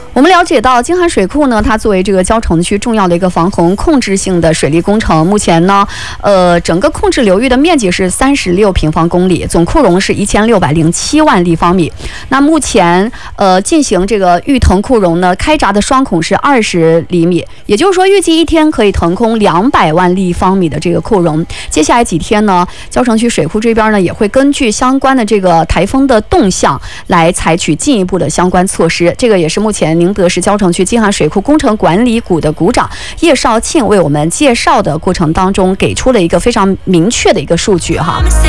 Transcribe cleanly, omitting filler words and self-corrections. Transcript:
我们了解到，京汉水库呢，它作为这个蕉城区重要的一个防洪控制性的水利工程，目前呢，整个控制流域的面积是36平方公里，总库容是1607万立方米。那目前进行这个预腾库容呢，开闸的双孔是20厘米，也就是说，预计一天可以腾空200万立方米的这个库容。接下来几天呢，蕉城区水库这边呢，也会根据相关的这个台风的动向来采取进一步的相关措施。这个也是目前宁德市蕉城区京汉水库工程管理股的股长叶绍庆为我们介绍的过程当中给出了一个非常明确的一个数据哈。